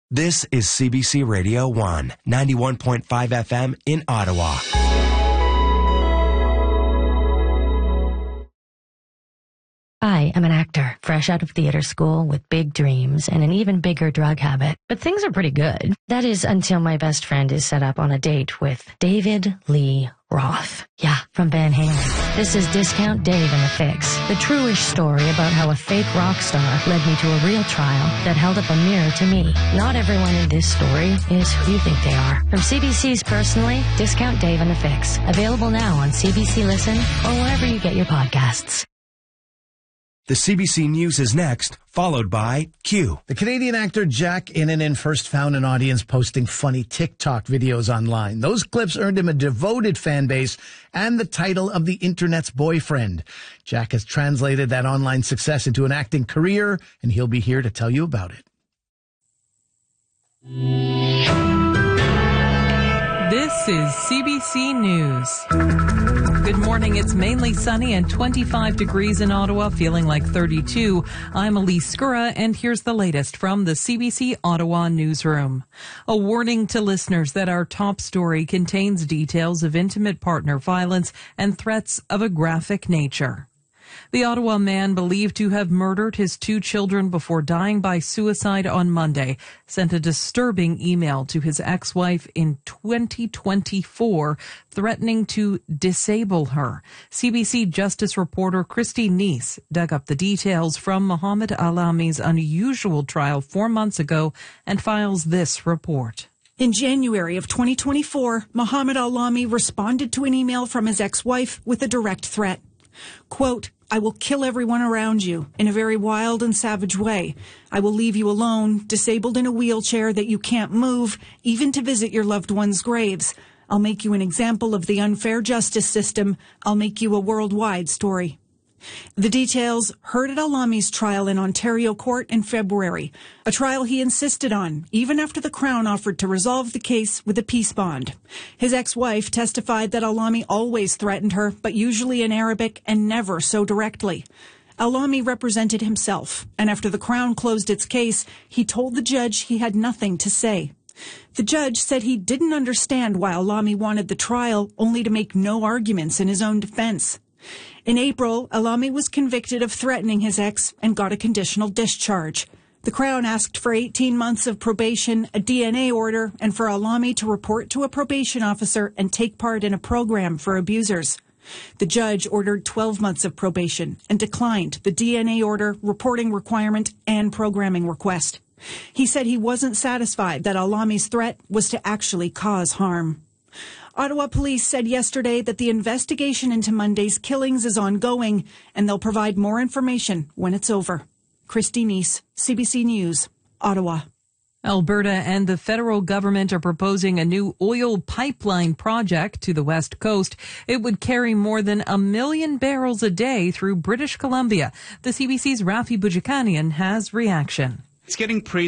This is CBC Radio 1, 91.5 FM in Ottawa. I am an actor, fresh out of theater school with big dreams and an even bigger drug habit. But things are pretty good. That is until my best friend is set up on a date with David Lee Roth. Yeah, from Van Halen. This is Discount Dave and the Fix, the true-ish story about how a fake rock star led me to a real trial that held up a mirror to me. Not everyone in this story is who you think they are. From CBC's Personally, Discount Dave and the Fix. Available now on CBC Listen or wherever you get your podcasts. The CBC News is next, followed by Q. The Canadian actor Jack Innanen first found an audience posting funny TikTok videos online. Those clips earned him a devoted fan base and the title of the internet's boyfriend. Jack has translated that online success into an acting career, and he'll be here to tell you about it. This is CBC News. Good morning. It's mainly sunny and 25 degrees in Ottawa, feeling like 32. I'm Elise Skura, and here's the latest from the CBC Ottawa newsroom. A warning to listeners that our top story contains details of intimate partner violence and threats of a graphic nature. The Ottawa man believed to have murdered his 2 children before dying by suicide on Monday sent a disturbing email to his ex-wife in 2024, threatening to disable her. CBC Justice reporter Christy Neese dug up the details from Mohamed Alami's unusual trial 4 months ago and files this report. In January of 2024, Mohamed Alami responded to an email from his ex-wife with a direct threat. Quote, "I will kill everyone around you in a very wild and savage way. I will leave you alone, disabled in a wheelchair that you can't move, even to visit your loved ones' graves. I'll make you an example of the unfair justice system. I'll make you a worldwide story." The details heard at Alami's trial in Ontario court in February, a trial he insisted on, even after the Crown offered to resolve the case with a peace bond. His ex-wife testified that Alami always threatened her, but usually in Arabic and never so directly. Alami represented himself, and after the Crown closed its case, he told the judge he had nothing to say. The judge said he didn't understand why Alami wanted the trial, only to make no arguments in his own defense. In April, Alami was convicted of threatening his ex and got a conditional discharge. The Crown asked for 18 months of probation, a DNA order, and for Alami to report to a probation officer and take part in a program for abusers. The judge ordered 12 months of probation and declined the DNA order, reporting requirement, and programming request. He said he wasn't satisfied that Alami's threat was to actually cause harm. Ottawa police said yesterday that the investigation into Monday's killings is ongoing, and they'll provide more information when it's over. Christy Neese, CBC News, Ottawa. Alberta and the federal government are proposing a new oil pipeline project to the west coast. It would carry more than 1 million barrels a day through British Columbia. The CBC's Rafi Boudjikanian has reaction. It's getting praised